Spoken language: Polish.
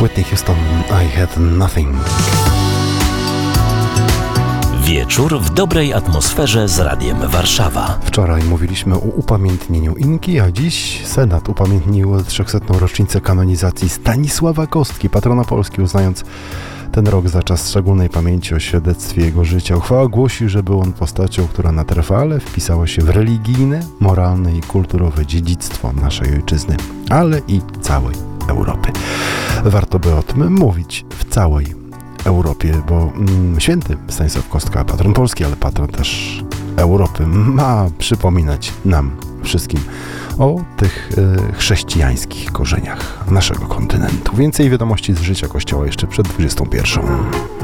Whitney Houston, I Had Nothing. Wieczór w dobrej atmosferze z Radiem Warszawa. Wczoraj mówiliśmy o upamiętnieniu Inki, a dziś Senat upamiętnił 300. rocznicę kanonizacji Stanisława Kostki, patrona Polski, uznając ten rok za czas szczególnej pamięci o świadectwie jego życia. Uchwała głosi, że był on postacią, która na trwale wpisała się w religijne, moralne i kulturowe dziedzictwo naszej ojczyzny, ale i całej Europy. Warto by o tym mówić w całej Europie, bo święty Stanisław Kostka, patron Polski, ale patron też Europy, ma przypominać nam wszystkim o tych chrześcijańskich korzeniach naszego kontynentu. Więcej wiadomości z życia Kościoła jeszcze przed 21.